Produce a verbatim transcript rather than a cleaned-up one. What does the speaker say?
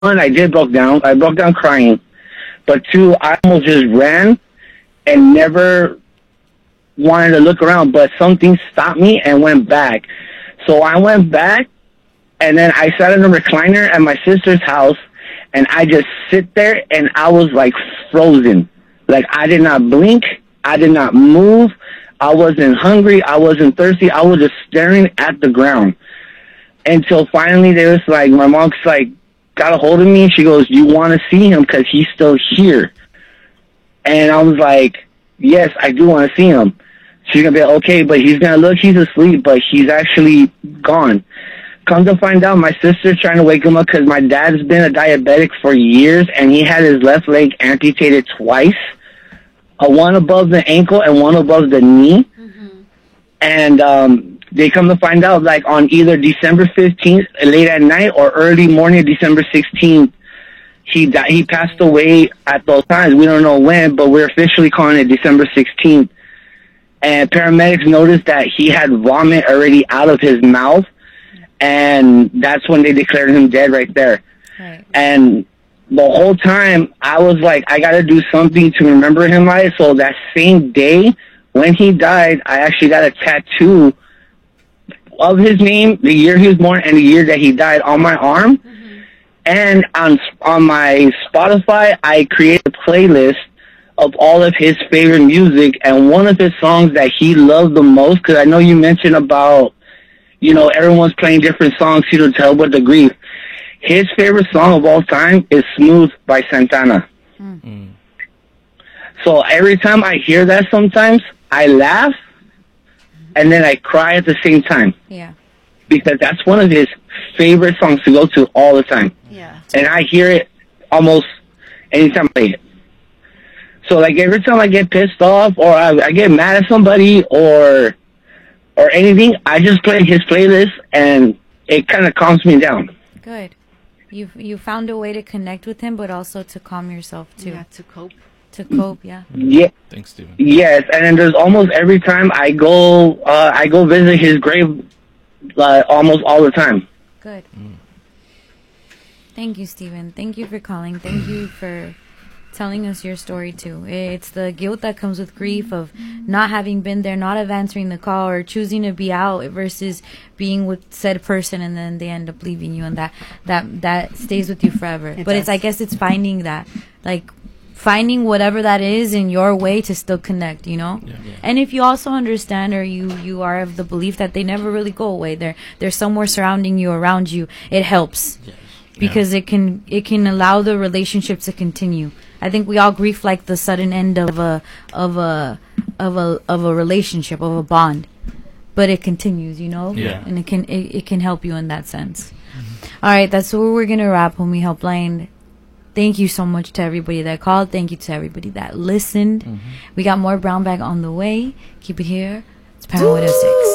one, I did broke down. I broke down crying. But two, I almost just ran and never wanted to look around. But something stopped me and went back. So I went back, and then I sat in a recliner at my sister's house, and I just sit there, and I was, like, frozen. Like, I did not blink. I did not move. I wasn't hungry. I wasn't thirsty. I was just staring at the ground. Until finally there was, like, my mom's, like, got a hold of me, and she goes, you want to see him because he's still here? And I was like, yes, I do want to see him. She's going to be like, okay, but he's going to look, he's asleep, but he's actually gone. Come to find out, my sister's trying to wake him up because my dad's been a diabetic for years, and he had his left leg amputated twice, uh, one above the ankle and one above the knee. Mm-hmm. And um, they come to find out, like, on either December fifteenth, late at night, or early morning, December sixteenth, he di- he passed away at those times. We don't know when, but we're officially calling it December sixteenth. And paramedics noticed that he had vomit already out of his mouth, and that's when they declared him dead right there. Right. And the whole time, I was like, I got to do something to remember him by. So that same day, when he died, I actually got a tattoo of his name, the year he was born, and the year that he died on my arm. Mm-hmm. And on on my Spotify, I created a playlist of all of his favorite music, and one of his songs that he loved the most, because I know you mentioned about, you know, everyone's playing different songs, you know, to help with the grief. His favorite song of all time is Smooth by Santana. Mm. So every time I hear that sometimes, I laugh, and then I cry at the same time. Yeah. Because that's one of his favorite songs to go to all the time. Yeah. And I hear it almost anytime I play it. So, like, every time I get pissed off or I, I get mad at somebody or or anything, I just play his playlist, and it kind of calms me down. Good. You you found a way to connect with him, but also to calm yourself, too. Yeah, to cope. To cope, yeah. Yeah. Thanks, Steven. Yes, and then there's almost every time I go, uh, I go visit his grave uh, almost all the time. Good. Mm. Thank you, Steven. Thank you for calling. Thank you for telling us your story too. It's the guilt that comes with grief of not having been there, not of answering the call, or choosing to be out versus being with said person, and then they end up leaving you, and that that that stays with you forever. It but does. It's I guess it's finding that, like, finding whatever that is in your way to still connect, you know. Yeah, yeah. And if you also understand, or you you are of the belief that they never really go away, they're they're somewhere surrounding you, around you, it helps. Yes. Because yeah. it can it can allow the relationship to continue. I think we all grieve like the sudden end of a of a of a of a relationship, of a bond, but it continues, you know. Yeah. And it can it, it can help you in that sense. Mm-hmm. All right, that's where we're gonna wrap. Homie Helpline. Thank you so much to everybody that called. Thank you to everybody that listened. Mm-hmm. We got more Brown Bag on the way. Keep it here. It's Power one oh six.